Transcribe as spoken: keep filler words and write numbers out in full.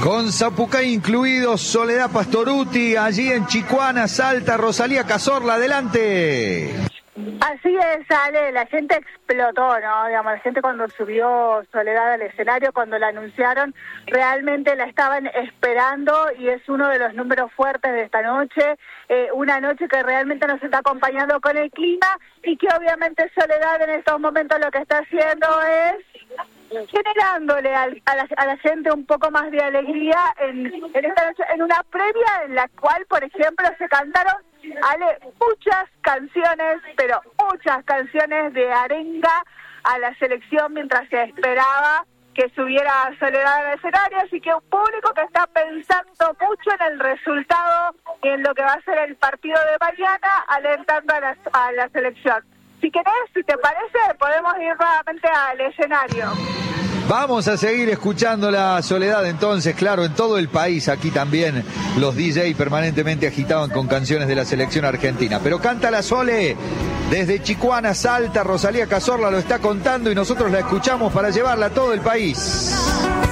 Con Zapucay incluidos, Soledad Pastorutti, allí en Chicuana, Salta, Rosalía Cazorla, adelante. Así es, Ale, la gente explotó, ¿no? Digamos, la gente cuando subió Soledad al escenario, cuando la anunciaron, realmente la estaban esperando y es uno de los números fuertes de esta noche, eh, una noche que realmente nos está acompañando con el clima y que obviamente Soledad en estos momentos lo que está haciendo es generándole al, a, la, a la gente un poco más de alegría en, en esta noche, en una previa en la cual, por ejemplo, se cantaron, Ale, muchas canciones, pero muchas canciones de arenga a la selección mientras se esperaba que subiera Soledad al escenario, así que un público que está pensando mucho en el resultado y en lo que va a ser el partido de mañana, alentando a la, a la selección. Si querés, si te parece, podemos ir nuevamente al escenario. Vamos a seguir escuchando la Soledad entonces, claro, en todo el país, aquí también los D J permanentemente agitaban con canciones de la selección argentina. Pero canta la Sole desde Chicuana, Salta, Rosalía Cazorla lo está contando y nosotros la escuchamos para llevarla a todo el país.